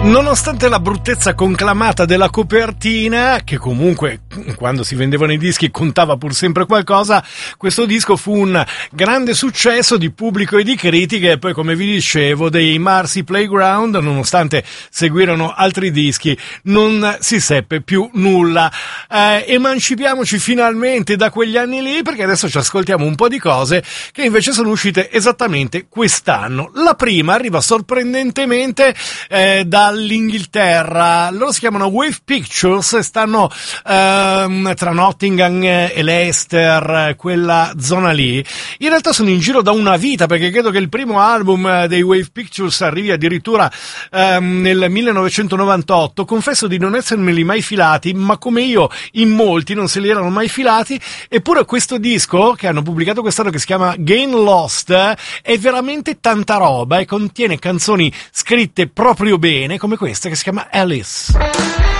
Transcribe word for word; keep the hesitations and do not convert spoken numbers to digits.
Nonostante la bruttezza conclamata della copertina, che comunque quando si vendevano i dischi contava pur sempre qualcosa, questo disco fu un grande successo di pubblico e di critiche, e poi, come vi dicevo, dei Marcy Playground, nonostante seguirono altri dischi, non si seppe più nulla. Eh, emancipiamoci finalmente da quegli anni lì, perché adesso ci ascoltiamo un po' di cose che invece sono uscite esattamente quest'anno. La prima arriva sorprendentemente eh, da L'Inghilterra. Loro si chiamano Wave Pictures e stanno ehm, tra Nottingham e Leicester, quella zona lì. In realtà sono in giro da una vita, perché credo che il primo album dei Wave Pictures arrivi addirittura ehm, nel millenovecentonovantotto. Confesso di non essermeli mai filati, ma come io in molti non se li erano mai filati. Eppure questo disco che hanno pubblicato quest'anno, che si chiama Gain Lost, è veramente tanta roba e contiene canzoni scritte proprio bene, come questa che si chiama Alice.